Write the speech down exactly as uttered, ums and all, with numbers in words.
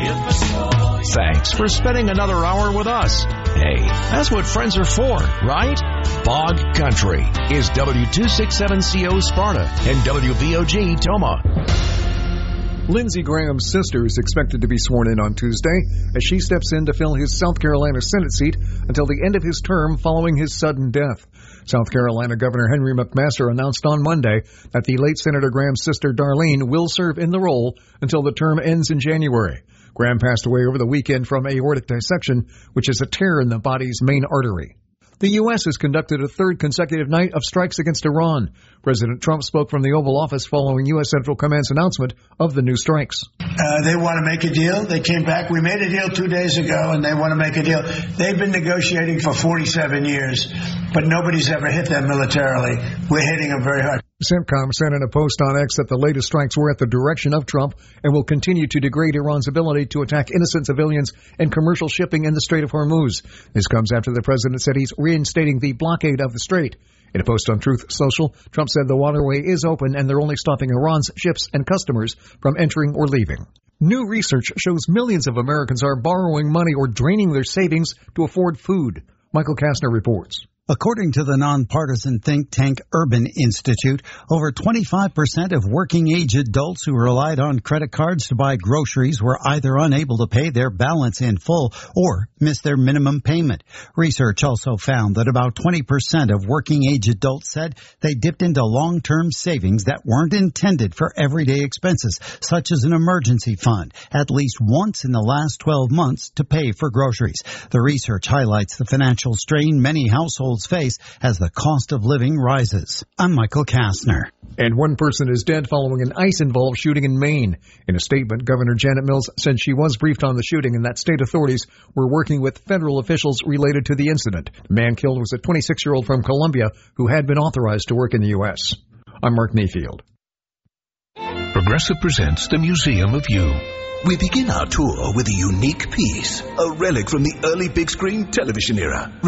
Thanks for spending another hour with us. Hey, that's what friends are for, right? Bog Country is W two sixty-seven C O Sparta and W V O G Toma. Lindsey Graham's sister is expected to be sworn in on Tuesday as she steps in to fill his South Carolina Senate seat until the end of his term following his sudden death. South Carolina Governor Henry McMaster announced on Monday that the late Senator Graham's sister Darlene will serve in the role until the term ends in January. Graham passed away over the weekend from aortic dissection, which is a tear in the body's main artery. The U S has conducted a third consecutive night of strikes against Iran. President Trump spoke from the Oval Office following U S Central Command's announcement of the new strikes. Uh, they want to make a deal. They came back. We made a deal two days ago, and they want to make a deal. They've been negotiating for forty-seven years, but nobody's ever hit them militarily. We're hitting them very hard. CENTCOM said in a post on X that the latest strikes were at the direction of Trump and will continue to degrade Iran's ability to attack innocent civilians and commercial shipping in the Strait of Hormuz. This comes after the president said he's reinstating the blockade of the strait. In a post on Truth Social, Trump said the waterway is open and they're only stopping Iran's ships and customers from entering or leaving. New research shows millions of Americans are borrowing money or draining their savings to afford food. Michael Kastner reports. According to the nonpartisan think tank Urban Institute, over twenty-five percent of working-age adults who relied on credit cards to buy groceries were either unable to pay their balance in full or missed their minimum payment. Research also found that about twenty percent of working-age adults said they dipped into long-term savings that weren't intended for everyday expenses, such as an emergency fund, at least once in the last twelve months to pay for groceries. The research highlights the financial strain many households face as the cost of living rises. I'm Michael Kastner. And one person is dead following an ICE-involved shooting in Maine. In a statement, Governor Janet Mills said she was briefed on the shooting and that state authorities were working with federal officials related to the incident. The man killed was a twenty-six-year-old from Colombia who had been authorized to work in the U S. I'm Mark Mayfield. Progressive presents the Museum of You. We begin our tour with a unique piece, a relic from the early big screen television era.